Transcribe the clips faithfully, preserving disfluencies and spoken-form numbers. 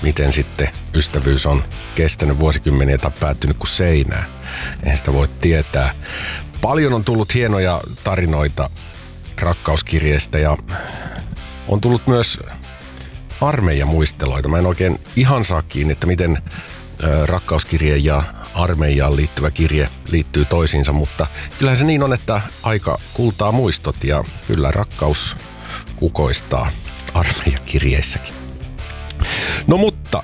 miten sitten ystävyys on kestänyt vuosikymmeniä tai päättynyt kuin seinään. Eihän sitä voi tietää. Paljon on tullut hienoja tarinoita rakkauskirjeistä ja on tullut myös armeijamuisteloita. Mä en oikein ihan saa kiinni, että miten rakkauskirje ja armeijaan liittyvä kirje liittyy toisiinsa, mutta kyllähän se niin on, että aika kultaa muistot ja kyllä rakkaus kukoistaa armeijakirjeissäkin. No mutta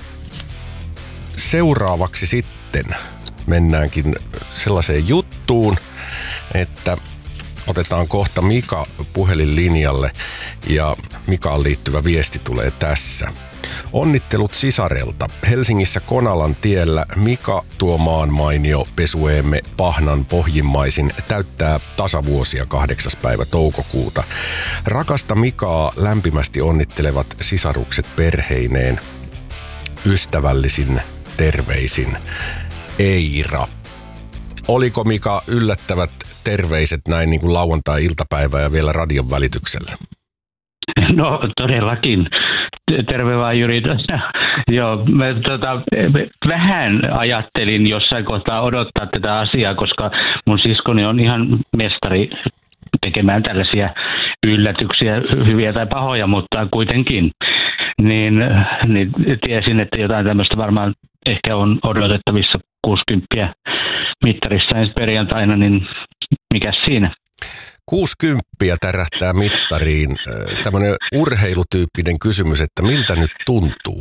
seuraavaksi sitten mennäänkin sellaiseen juttuun, että otetaan kohta Mika puhelinlinjalle ja Mikaan liittyvä viesti tulee tässä. Onnittelut sisarelta. Helsingissä Konalan tiellä Mika, tuo maan mainio pesueemme Pahnan pohjimmaisin, täyttää tasavuosia kahdeksas päivä toukokuuta. Rakasta Mikaa lämpimästi onnittelevat sisarukset perheineen. Ystävällisin terveisin Eira. Oliko Mika yllättävät terveiset näin niin kuin lauantai-iltapäivä ja vielä radion välityksellä? No todellakin. Terve vaan Jyri. Joo, mä tota, vähän ajattelin jossain kohtaa odottaa tätä asiaa, koska mun siskoni on ihan mestari tekemään tällaisia yllätyksiä, hyviä tai pahoja, mutta kuitenkin. Niin, niin tiesin, että jotain tämmöistä varmaan ehkä on odotettavissa kuusikymmentä mittarissa ensi perjantaina, niin mikäs siinä? kuusikymmentä tärähtää mittariin. Tämmöinen urheilutyyppinen kysymys, että miltä nyt tuntuu?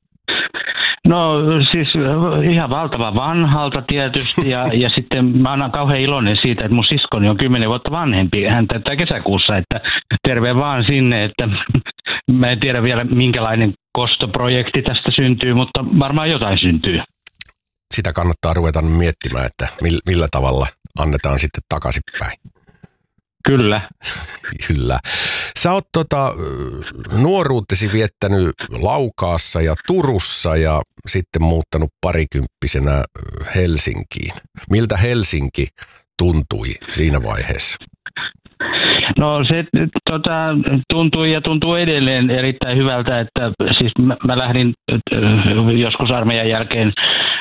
No siis ihan valtava vanhalta tietysti ja, ja sitten mä annan kauhean iloinen siitä, että mun siskoni on kymmenen vuotta vanhempi. Hän täyttää kesäkuussa, että terve vaan sinne, että mä en tiedä vielä minkälainen kostoprojekti tästä syntyy, mutta varmaan jotain syntyy. Sitä kannattaa ruveta miettimään, että millä tavalla annetaan sitten takaisinpäin. Kyllä. Kyllä. Sä oot tota, nuoruutesi viettänyt Laukaassa ja Turussa ja sitten muuttanut parikymppisenä Helsinkiin. Miltä Helsinki tuntui siinä vaiheessa? No se tota, tuntui ja tuntuu edelleen erittäin hyvältä, että siis mä, mä lähdin joskus armeijan jälkeen,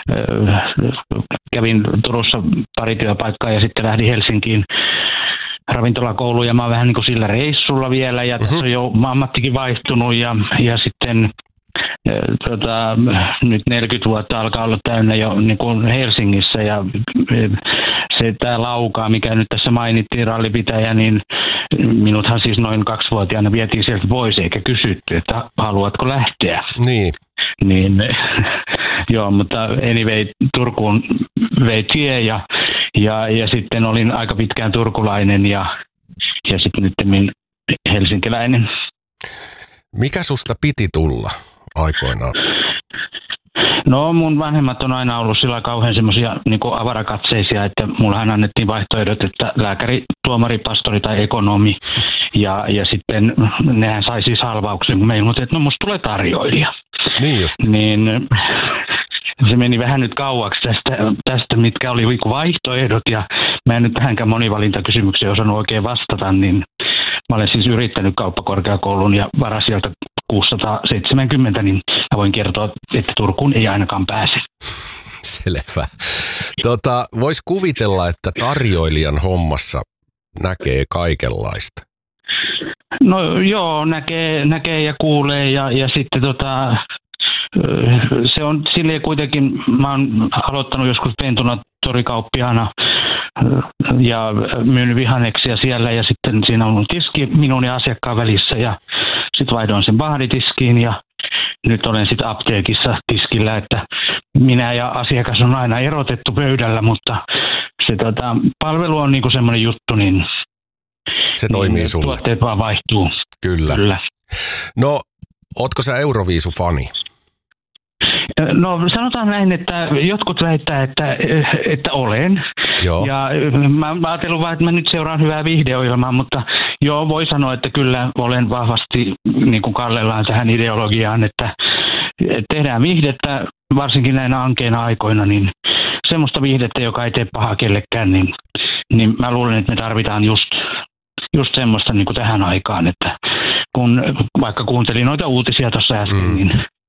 kävin Turussa pari työpaikkaa ja sitten lähdin Helsinkiin ravintolakouluun ja mä oon vähän niin kuin sillä reissulla vielä ja tässä on jo ammattikin vaihtunut ja, ja sitten tota, nyt neljäkymmentä vuotta alkaa olla täynnä jo niin kuin Helsingissä ja se tää Laukaa, mikä nyt tässä mainittiin, rallipitäjä, niin minuthan siis noin kaksivuotiaana vietiin sieltä pois eikä kysytty, että haluatko lähteä. Niin. Niin joo, mutta anyway, Turkuun vei tie ja, ja, ja sitten olin aika pitkään turkulainen ja, ja sitten nyt helsinkiläinen. Mikä susta piti tulla aikoinaan? No mun vanhemmat on aina ollut sillä kauhean semmoisia niin kuin avarakatseisia, että mullahan annettiin vaihtoehdot, että lääkäri, tuomari, pastori tai ekonomi. Ja, ja sitten nehän sai siis halvauksen, kun me ilmoitin, että no musta tulee tarjoilija. Niin just. Niin se meni vähän nyt kauaksi tästä, tästä mitkä oli vaihtoehdot ja mä en nyt tähänkään monivalintakysymykseen osannut oikein vastata, niin mä olen siis yrittänyt kauppakorkeakoulun ja varas sieltä kuusisataaseitsemänkymmentä, niin mä voin kertoa, että Turkuun ei ainakaan pääse. Selvä. Tota, vois kuvitella, että tarjoilijan hommassa näkee kaikenlaista. No joo, näkee, näkee ja kuulee ja, ja sitten tota, se on silleen kuitenkin, mä oon aloittanut joskus pentuna torikauppiaana ja myynyt vihanneksia siellä ja sitten siinä on tiski minun ja asiakkaan välissä ja sitten vaihdoin sen bahditiskiin ja nyt olen sitten apteekissa tiskillä, että minä ja asiakas on aina erotettu pöydällä, mutta se tota, palvelu on niinku semmoinen juttu, niin se toimii niin sulle. Tuotteet vaan vaihtuu. Kyllä. Kyllä. No, ootko sä Euroviisu-fani? No sanotaan näin, että jotkut väittää, että, että olen. Joo. Ja mä, mä ajattelin vaan, että mä nyt seuraan hyvää viihdeohjelmaa, mutta joo, voi sanoa, että kyllä olen vahvasti niin kuin kallellaan tähän ideologiaan, että tehdään viihdettä, varsinkin näinä ankeina aikoina, niin semmoista viihdettä, joka ei tee pahaa kellekään, niin, niin mä luulen, että me tarvitaan just, just semmoista niin kuin tähän aikaan, että kun vaikka kuuntelin noita uutisia tuossa äsken, mm. niin